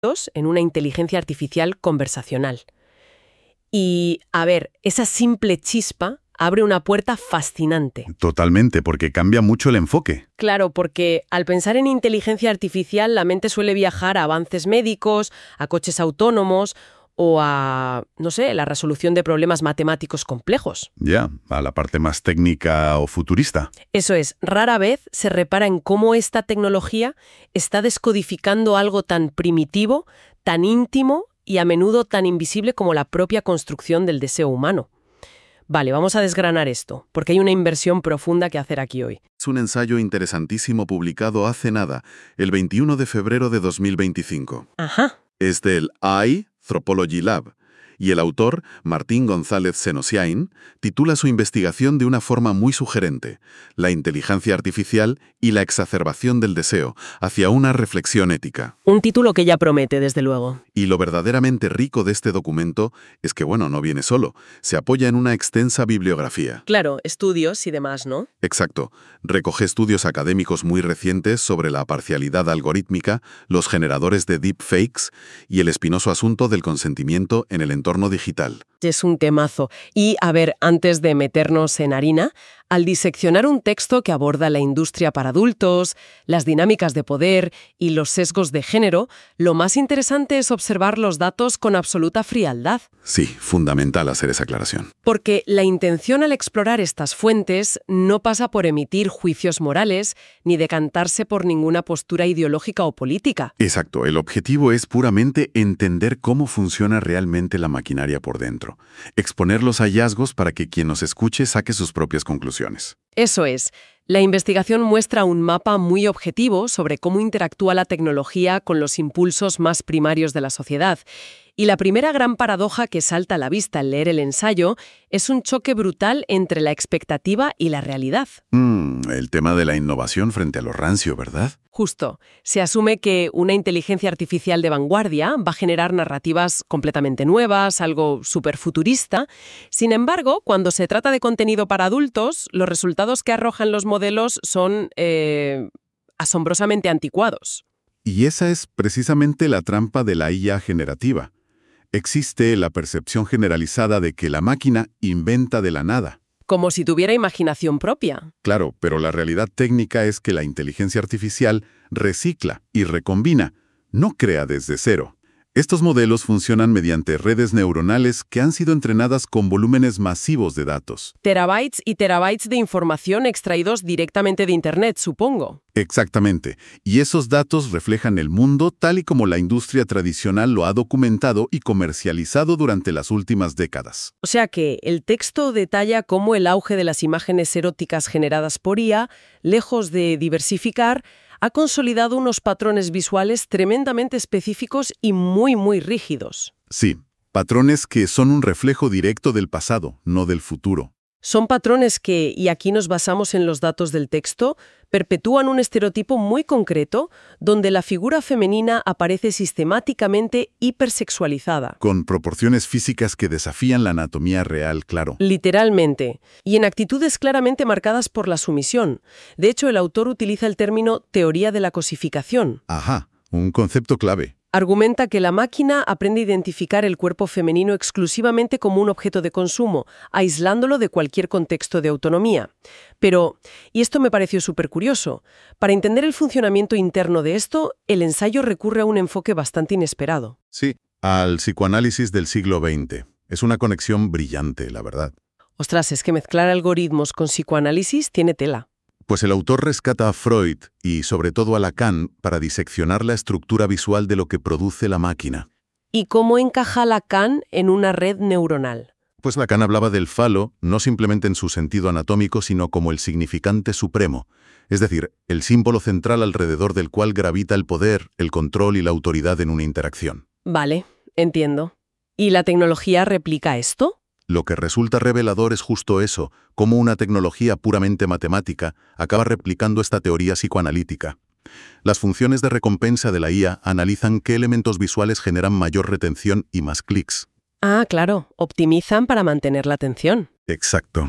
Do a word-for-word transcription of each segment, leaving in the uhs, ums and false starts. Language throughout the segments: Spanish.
en una inteligencia artificial conversacional. Y, a ver, esa simple chispa abre una puerta fascinante. Totalmente, porque cambia mucho el enfoque. Claro, porque al pensar en inteligencia artificial, la mente suele viajar a avances médicos, a coches autónomos o a, no sé, la resolución de problemas matemáticos complejos. Ya, a la parte más técnica o futurista. Eso es, rara vez se repara en cómo esta tecnología está descodificando algo tan primitivo, tan íntimo y a menudo tan invisible como la propia construcción del deseo humano. Vale, vamos a desgranar esto, porque hay una inversión profunda que hacer aquí hoy. Es un ensayo interesantísimo publicado hace nada, el veintiuno de febrero de dos mil veinticinco. Ajá. Es del A I Anthropology Lab, y el autor, Martín González Senosiain, titula su investigación de una forma muy sugerente: la inteligencia artificial y la exacerbación del deseo, hacia una reflexión ética. Un título que ya promete, desde luego. Y lo verdaderamente rico de este documento es que, bueno, no viene solo, se apoya en una extensa bibliografía. Claro, estudios y demás, ¿no? Exacto. Recoge estudios académicos muy recientes sobre la parcialidad algorítmica, los generadores de deepfakes y el espinoso asunto del consentimiento en el entorno digital. Es un temazo. Y, a ver, antes de meternos en harina, al diseccionar un texto que aborda la industria para adultos, las dinámicas de poder y los sesgos de género, lo más interesante es observar los datos con absoluta frialdad. Sí, fundamental hacer esa aclaración. Porque la intención al explorar estas fuentes no pasa por emitir juicios morales ni decantarse por ninguna postura ideológica o política. Exacto. El objetivo es puramente entender cómo funciona realmente la maquinaria por dentro. Exponer los hallazgos para que quien nos escuche saque sus propias conclusiones. Eso es. La investigación muestra un mapa muy objetivo sobre cómo interactúa la tecnología con los impulsos más primarios de la sociedad. Y la primera gran paradoja que salta a la vista al leer el ensayo es un choque brutal entre la expectativa y la realidad. Mm, el tema de la innovación frente a lo rancio, ¿verdad? Justo. Se asume que una inteligencia artificial de vanguardia va a generar narrativas completamente nuevas, algo súper futurista. Sin embargo, cuando se trata de contenido para adultos, los resultados que arrojan los modelos son eh, asombrosamente anticuados. Y esa es precisamente la trampa de la I A generativa. Existe la percepción generalizada de que la máquina inventa de la nada. Como si tuviera imaginación propia. Claro, pero la realidad técnica es que la inteligencia artificial recicla y recombina, no crea desde cero. Estos modelos funcionan mediante redes neuronales que han sido entrenadas con volúmenes masivos de datos. Terabytes y terabytes de información extraídos directamente de Internet, supongo. Exactamente. Y esos datos reflejan el mundo tal y como la industria tradicional lo ha documentado y comercializado durante las últimas décadas. O sea que el texto detalla cómo el auge de las imágenes eróticas generadas por I A, lejos de diversificar, ha consolidado unos patrones visuales tremendamente específicos y muy, muy rígidos. Sí, patrones que son un reflejo directo del pasado, no del futuro. Son patrones que, y aquí nos basamos en los datos del texto, perpetúan un estereotipo muy concreto donde la figura femenina aparece sistemáticamente hipersexualizada. Con proporciones físicas que desafían la anatomía real, claro. Literalmente. Y en actitudes claramente marcadas por la sumisión. De hecho, el autor utiliza el término teoría de la cosificación. Ajá, un concepto clave. Argumenta que la máquina aprende a identificar el cuerpo femenino exclusivamente como un objeto de consumo, aislándolo de cualquier contexto de autonomía. Pero, y esto me pareció súper curioso, para entender el funcionamiento interno de esto, el ensayo recurre a un enfoque bastante inesperado. Sí, al psicoanálisis del siglo veinte. Es una conexión brillante, la verdad. Ostras, es que mezclar algoritmos con psicoanálisis tiene tela. Pues el autor rescata a Freud y sobre todo a Lacan para diseccionar la estructura visual de lo que produce la máquina. ¿Y cómo encaja Lacan en una red neuronal? Pues Lacan hablaba del falo no simplemente en su sentido anatómico, sino como el significante supremo, es decir, el símbolo central alrededor del cual gravita el poder, el control y la autoridad en una interacción. Vale, entiendo. ¿Y la tecnología replica esto? Lo que resulta revelador es justo eso, cómo una tecnología puramente matemática acaba replicando esta teoría psicoanalítica. Las funciones de recompensa de la I A analizan qué elementos visuales generan mayor retención y más clics. Ah, claro, optimizan para mantener la atención. Exacto.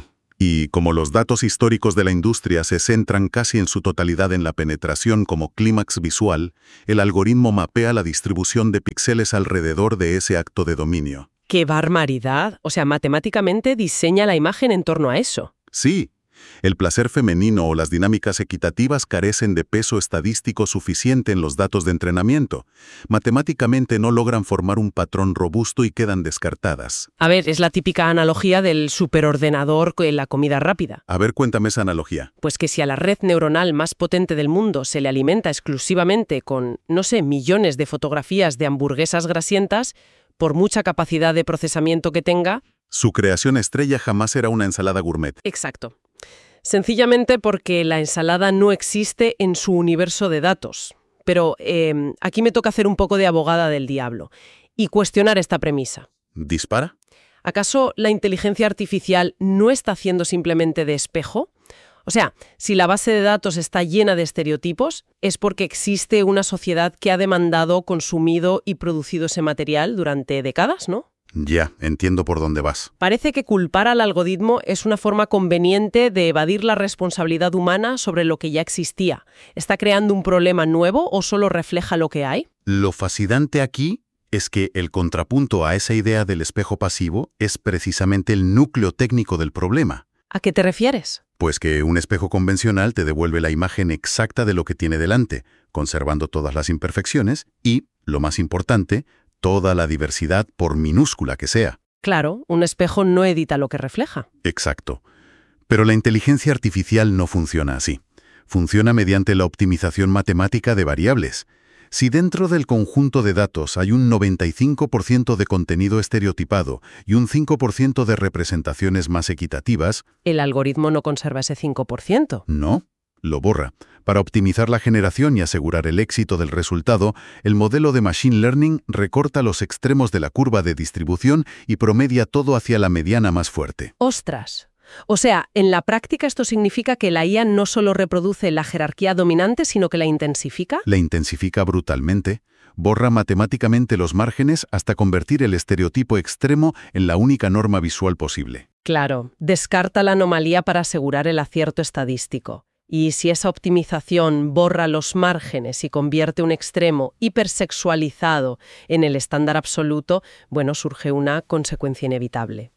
Y como los datos históricos de la industria se centran casi en su totalidad en la penetración como clímax visual, el algoritmo mapea la distribución de píxeles alrededor de ese acto de dominio. ¡Qué barbaridad! O sea, matemáticamente diseña la imagen en torno a eso. Sí, el placer femenino o las dinámicas equitativas carecen de peso estadístico suficiente en los datos de entrenamiento. Matemáticamente no logran formar un patrón robusto y quedan descartadas. A ver, es la típica analogía del superordenador en la comida rápida. A ver, cuéntame esa analogía. Pues que si a la red neuronal más potente del mundo se le alimenta exclusivamente con, no sé, millones de fotografías de hamburguesas grasientas, por mucha capacidad de procesamiento que tenga... Su creación estrella jamás será una ensalada gourmet. Exacto. Sencillamente porque la ensalada no existe en su universo de datos. Pero eh, aquí me toca hacer un poco de abogada del diablo y cuestionar esta premisa. ¿Dispara? ¿Acaso la inteligencia artificial no está haciendo simplemente de espejo? O sea, si la base de datos está llena de estereotipos, es porque existe una sociedad que ha demandado, consumido y producido ese material durante décadas, ¿no? Ya, entiendo por dónde vas. Parece que culpar al algoritmo es una forma conveniente de evadir la responsabilidad humana sobre lo que ya existía. ¿Está creando un problema nuevo o solo refleja lo que hay? Lo fascinante aquí es que el contrapunto a esa idea del espejo pasivo es precisamente el núcleo técnico del problema. ¿A qué te refieres? Pues que un espejo convencional te devuelve la imagen exacta de lo que tiene delante, conservando todas las imperfecciones y, lo más importante, toda la diversidad por minúscula que sea. Claro, un espejo no edita lo que refleja. Exacto. Pero la inteligencia artificial no funciona así. Funciona mediante la optimización matemática de variables. Si dentro del conjunto de datos hay un noventa y cinco por ciento de contenido estereotipado y un cinco por ciento de representaciones más equitativas... ¿El algoritmo no conserva ese cinco por ciento? No, lo borra. Para optimizar la generación y asegurar el éxito del resultado, el modelo de Machine Learning recorta los extremos de la curva de distribución y promedia todo hacia la mediana más fuerte. ¡Ostras! O sea, en la práctica esto significa que la I A no solo reproduce la jerarquía dominante, sino que la intensifica. La intensifica brutalmente, borra matemáticamente los márgenes hasta convertir el estereotipo extremo en la única norma visual posible. Claro, descarta la anomalía para asegurar el acierto estadístico. Y si esa optimización borra los márgenes y convierte un extremo hipersexualizado en el estándar absoluto, bueno, surge una consecuencia inevitable.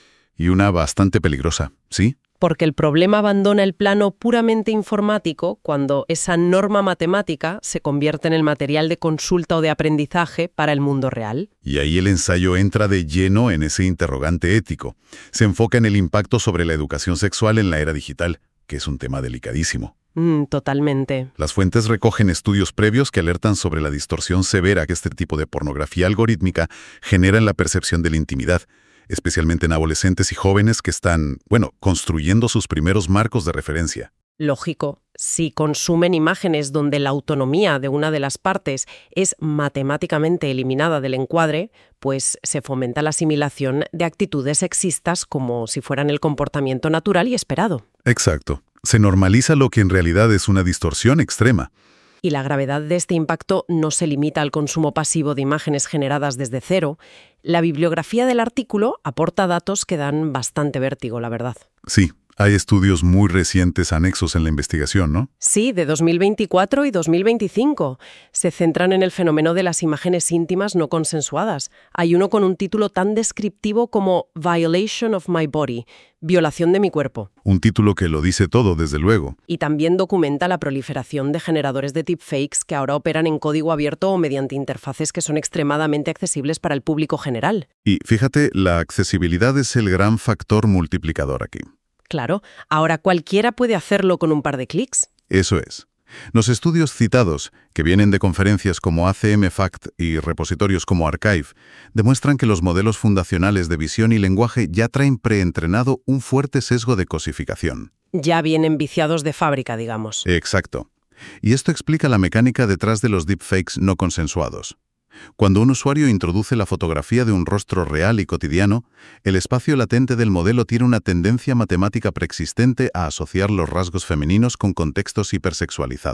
Y una bastante peligrosa, ¿sí? Porque el problema abandona el plano puramente informático cuando esa norma matemática se convierte en el material de consulta o de aprendizaje para el mundo real. Y ahí el ensayo entra de lleno en ese interrogante ético. Se enfoca en el impacto sobre la educación sexual en la era digital, que es un tema delicadísimo. Mm, totalmente. Las fuentes recogen estudios previos que alertan sobre la distorsión severa que este tipo de pornografía algorítmica genera en la percepción de la intimidad, especialmente en adolescentes y jóvenes que están, bueno, construyendo sus primeros marcos de referencia. Lógico, si consumen imágenes donde la autonomía de una de las partes es matemáticamente eliminada del encuadre, pues se fomenta la asimilación de actitudes sexistas como si fueran el comportamiento natural y esperado. Exacto. Se normaliza lo que en realidad es una distorsión extrema. Y la gravedad de este impacto no se limita al consumo pasivo de imágenes generadas desde cero. La bibliografía del artículo aporta datos que dan bastante vértigo, la verdad. Sí, hay estudios muy recientes anexos en la investigación, ¿no? Sí, de dos mil veinticuatro y dos mil veinticinco. Se centran en el fenómeno de las imágenes íntimas no consensuadas. Hay uno con un título tan descriptivo como Violation of My Body, violación de mi cuerpo. Un título que lo dice todo, desde luego. Y también documenta la proliferación de generadores de deepfakes que ahora operan en código abierto o mediante interfaces que son extremadamente accesibles para el público general. Y fíjate, la accesibilidad es el gran factor multiplicador aquí. Claro, ahora cualquiera puede hacerlo con un par de clics. Eso es. Los estudios citados, que vienen de conferencias como A C M Fact y repositorios como Archive, demuestran que los modelos fundacionales de visión y lenguaje ya traen preentrenado un fuerte sesgo de cosificación. Ya vienen viciados de fábrica, digamos. Exacto. Y esto explica la mecánica detrás de los deepfakes no consensuados. Cuando un usuario introduce la fotografía de un rostro real y cotidiano, el espacio latente del modelo tiene una tendencia matemática preexistente a asociar los rasgos femeninos con contextos hipersexualizados.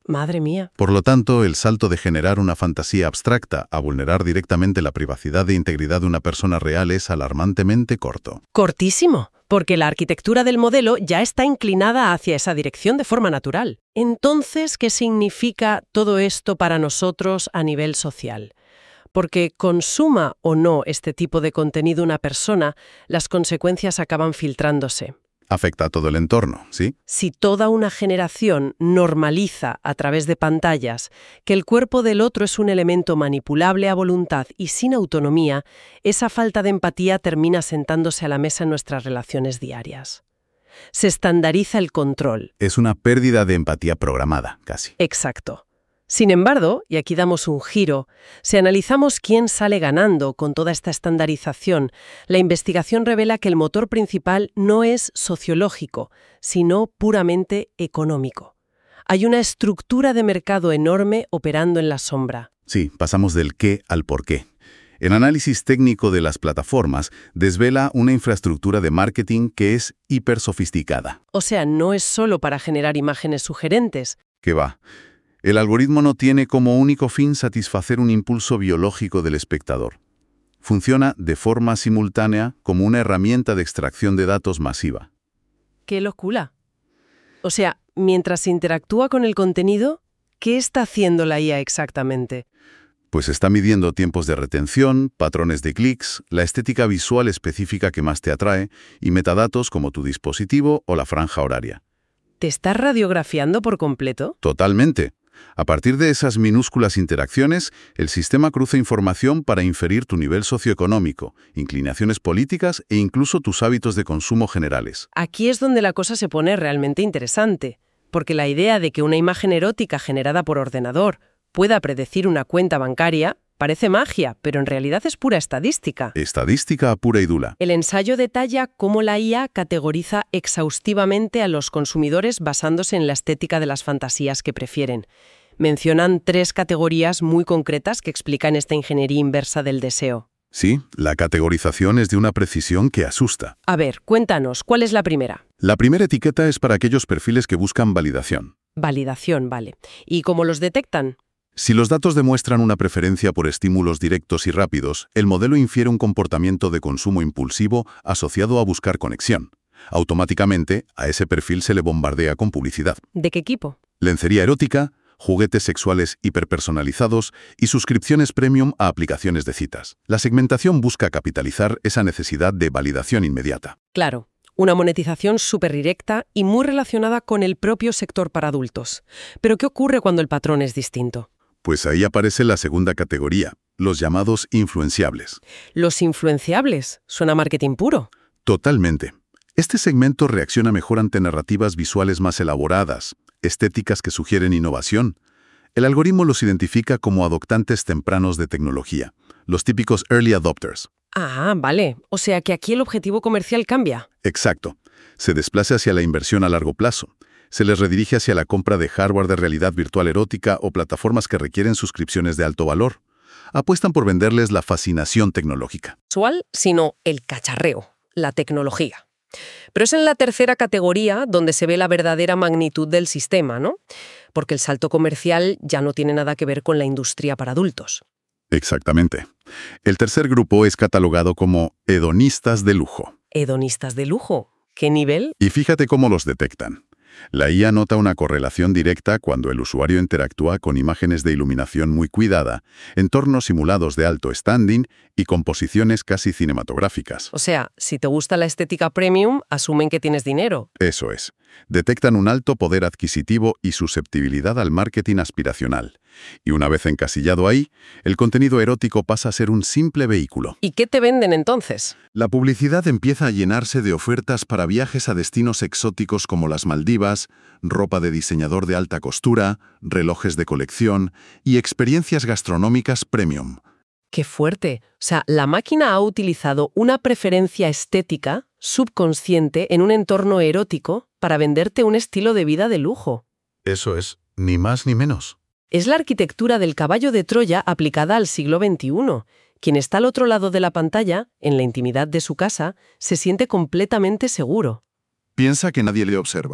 Madre mía. Por lo tanto, el salto de generar una fantasía abstracta a vulnerar directamente la privacidad e integridad de una persona real es alarmantemente corto. Cortísimo, porque la arquitectura del modelo ya está inclinada hacia esa dirección de forma natural. Entonces, ¿qué significa todo esto para nosotros a nivel social? Porque consuma o no este tipo de contenido una persona, las consecuencias acaban filtrándose. Afecta a todo el entorno, ¿sí? Si toda una generación normaliza a través de pantallas que el cuerpo del otro es un elemento manipulable a voluntad y sin autonomía, esa falta de empatía termina sentándose a la mesa en nuestras relaciones diarias. Se estandariza el control. Es una pérdida de empatía programada, casi. Exacto. Sin embargo, y aquí damos un giro, si analizamos quién sale ganando con toda esta estandarización, la investigación revela que el motor principal no es sociológico, sino puramente económico. Hay una estructura de mercado enorme operando en la sombra. Sí, pasamos del qué al por qué. El análisis técnico de las plataformas desvela una infraestructura de marketing que es hiper sofisticada. O sea, no es solo para generar imágenes sugerentes. ¿Qué va? El algoritmo no tiene como único fin satisfacer un impulso biológico del espectador. Funciona de forma simultánea como una herramienta de extracción de datos masiva. ¡Qué locura! O sea, mientras interactúa con el contenido, ¿qué está haciendo la I A exactamente? Pues está midiendo tiempos de retención, patrones de clics, la estética visual específica que más te atrae y metadatos como tu dispositivo o la franja horaria. ¿Te estás radiografiando por completo? Totalmente. A partir de esas minúsculas interacciones, el sistema cruza información para inferir tu nivel socioeconómico, inclinaciones políticas e incluso tus hábitos de consumo generales. Aquí es donde la cosa se pone realmente interesante, porque la idea de que una imagen erótica generada por ordenador pueda predecir una cuenta bancaria parece magia, pero en realidad es pura estadística. Estadística pura y dura. El ensayo detalla cómo la I A categoriza exhaustivamente a los consumidores basándose en la estética de las fantasías que prefieren. Mencionan tres categorías muy concretas que explican esta ingeniería inversa del deseo. Sí, la categorización es de una precisión que asusta. A ver, cuéntanos, ¿cuál es la primera? La primera etiqueta es para aquellos perfiles que buscan validación. Validación, vale. ¿Y cómo los detectan? Si los datos demuestran una preferencia por estímulos directos y rápidos, el modelo infiere un comportamiento de consumo impulsivo asociado a buscar conexión. Automáticamente, a ese perfil se le bombardea con publicidad. ¿De qué tipo? Lencería erótica, juguetes sexuales hiperpersonalizados y suscripciones premium a aplicaciones de citas. La segmentación busca capitalizar esa necesidad de validación inmediata. Claro. Una monetización súper directa y muy relacionada con el propio sector para adultos. Pero ¿qué ocurre cuando el patrón es distinto? Pues ahí aparece la segunda categoría, los llamados influenciables. Los influenciables. Suena marketing puro. Totalmente. Este segmento reacciona mejor ante narrativas visuales más elaboradas, estéticas que sugieren innovación. El algoritmo los identifica como adoptantes tempranos de tecnología, los típicos early adopters. Ah, vale. O sea que aquí el objetivo comercial cambia. Exacto. Se desplaza hacia la inversión a largo plazo. Se les redirige hacia la compra de hardware de realidad virtual erótica o plataformas que requieren suscripciones de alto valor. Apuestan por venderles la fascinación tecnológica. Visual, sino el cacharreo, la tecnología. Pero es en la tercera categoría donde se ve la verdadera magnitud del sistema, ¿no? Porque el salto comercial ya no tiene nada que ver con la industria para adultos. Exactamente. El tercer grupo es catalogado como hedonistas de lujo. ¿Hedonistas de lujo? ¿Qué nivel? Y fíjate cómo los detectan. La I A nota una correlación directa cuando el usuario interactúa con imágenes de iluminación muy cuidada, entornos simulados de alto standing y composiciones casi cinematográficas. O sea, si te gusta la estética premium, asumen que tienes dinero. Eso es. Detectan un alto poder adquisitivo y susceptibilidad al marketing aspiracional. Y una vez encasillado ahí, el contenido erótico pasa a ser un simple vehículo. ¿Y qué te venden entonces? La publicidad empieza a llenarse de ofertas para viajes a destinos exóticos como las Maldivas, ropa de diseñador de alta costura, relojes de colección y experiencias gastronómicas premium. ¡Qué fuerte! O sea, la máquina ha utilizado una preferencia estética subconsciente en un entorno erótico para venderte un estilo de vida de lujo. Eso es, ni más ni menos. Es la arquitectura del caballo de Troya aplicada al siglo veintiuno. Quien está al otro lado de la pantalla, en la intimidad de su casa, se siente completamente seguro. Piensa que nadie le observa,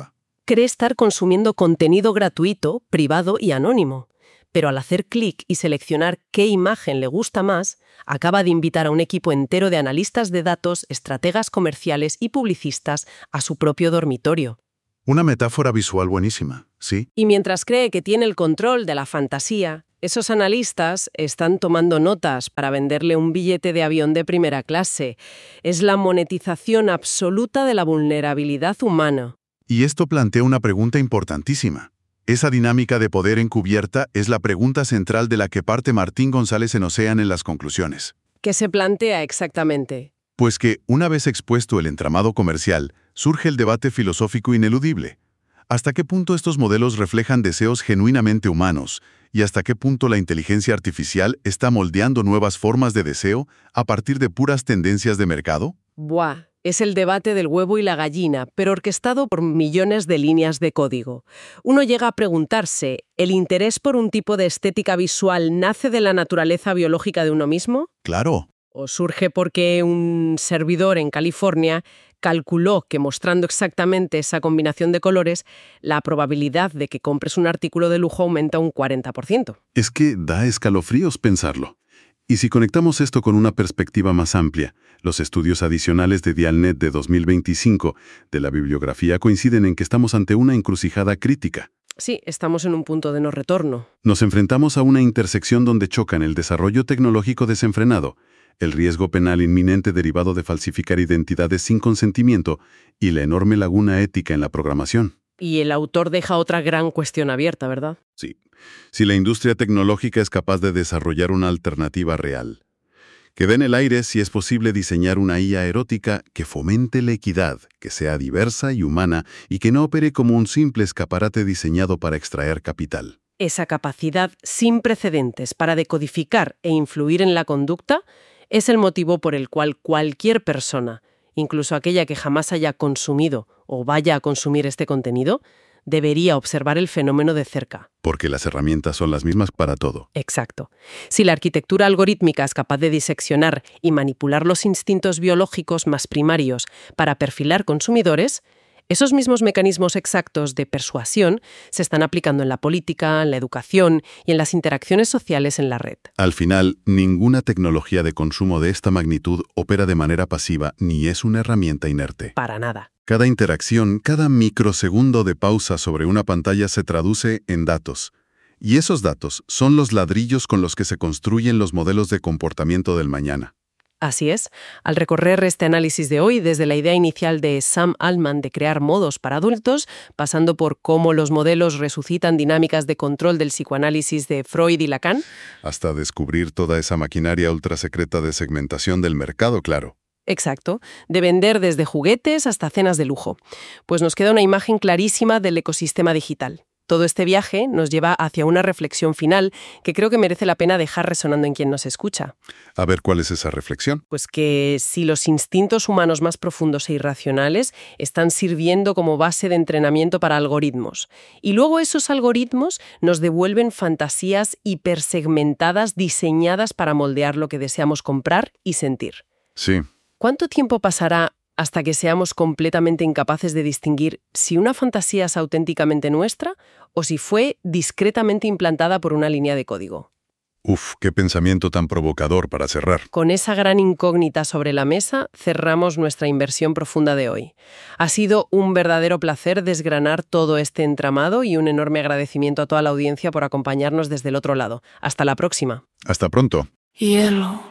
cree estar consumiendo contenido gratuito, privado y anónimo. Pero al hacer clic y seleccionar qué imagen le gusta más, acaba de invitar a un equipo entero de analistas de datos, estrategas comerciales y publicistas a su propio dormitorio. Una metáfora visual buenísima, ¿sí? Y mientras cree que tiene el control de la fantasía, esos analistas están tomando notas para venderle un billete de avión de primera clase. Es la monetización absoluta de la vulnerabilidad humana. Y esto plantea una pregunta importantísima. Esa dinámica de poder encubierta es la pregunta central de la que parte Martín González Senosean en las conclusiones. ¿Qué se plantea exactamente? Pues que, una vez expuesto el entramado comercial, surge el debate filosófico ineludible. ¿Hasta qué punto estos modelos reflejan deseos genuinamente humanos? ¿Y hasta qué punto la inteligencia artificial está moldeando nuevas formas de deseo a partir de puras tendencias de mercado? Buah, es el debate del huevo y la gallina, pero orquestado por millones de líneas de código. Uno llega a preguntarse, ¿el interés por un tipo de estética visual nace de la naturaleza biológica de uno mismo? Claro. ¿O surge porque un servidor en California calculó que mostrando exactamente esa combinación de colores, la probabilidad de que compres un artículo de lujo aumenta un cuarenta por ciento? Es que da escalofríos pensarlo. Y si conectamos esto con una perspectiva más amplia, los estudios adicionales de Dialnet de dos mil veinticinco de la bibliografía coinciden en que estamos ante una encrucijada crítica. Sí, estamos en un punto de no retorno. Nos enfrentamos a una intersección donde chocan el desarrollo tecnológico desenfrenado, el riesgo penal inminente derivado de falsificar identidades sin consentimiento y la enorme laguna ética en la programación. Y el autor deja otra gran cuestión abierta, ¿verdad? Sí. Si la industria tecnológica es capaz de desarrollar una alternativa real, queda en el aire si es posible diseñar una I A erótica que fomente la equidad, que sea diversa y humana y que no opere como un simple escaparate diseñado para extraer capital. Esa capacidad sin precedentes para decodificar e influir en la conducta es el motivo por el cual cualquier persona, incluso aquella que jamás haya consumido o vaya a consumir este contenido, debería observar el fenómeno de cerca. Porque las herramientas son las mismas para todo. Exacto. Si la arquitectura algorítmica es capaz de diseccionar y manipular los instintos biológicos más primarios para perfilar consumidores, esos mismos mecanismos exactos de persuasión se están aplicando en la política, en la educación y en las interacciones sociales en la red. Al final, ninguna tecnología de consumo de esta magnitud opera de manera pasiva ni es una herramienta inerte. Para nada. Cada interacción, cada microsegundo de pausa sobre una pantalla se traduce en datos. Y esos datos son los ladrillos con los que se construyen los modelos de comportamiento del mañana. Así es, al recorrer este análisis de hoy, desde la idea inicial de Sam Altman de crear modos para adultos, pasando por cómo los modelos resucitan dinámicas de control del psicoanálisis de Freud y Lacan, hasta descubrir toda esa maquinaria ultrasecreta de segmentación del mercado, claro. Exacto, de vender desde juguetes hasta cenas de lujo. Pues nos queda una imagen clarísima del ecosistema digital. Todo este viaje nos lleva hacia una reflexión final que creo que merece la pena dejar resonando en quien nos escucha. A ver, ¿cuál es esa reflexión? Pues que si los instintos humanos más profundos e irracionales están sirviendo como base de entrenamiento para algoritmos, y luego esos algoritmos nos devuelven fantasías hipersegmentadas diseñadas para moldear lo que deseamos comprar y sentir. Sí. ¿Cuánto tiempo pasará hasta que seamos completamente incapaces de distinguir si una fantasía es auténticamente nuestra o si fue discretamente implantada por una línea de código? Uf, qué pensamiento tan provocador para cerrar. Con esa gran incógnita sobre la mesa, cerramos nuestra inversión profunda de hoy. Ha sido un verdadero placer desgranar todo este entramado y un enorme agradecimiento a toda la audiencia por acompañarnos desde el otro lado. Hasta la próxima. Hasta pronto. Hielo,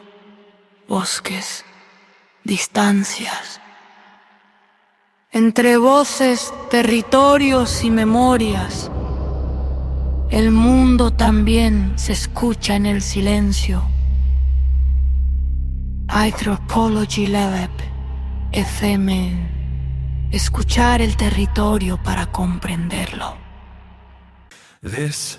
bosques, distancias. Entre voces, territorios y memorias, el mundo también se escucha en el silencio. Anthropology Lab, F M. Escuchar el territorio para comprenderlo. This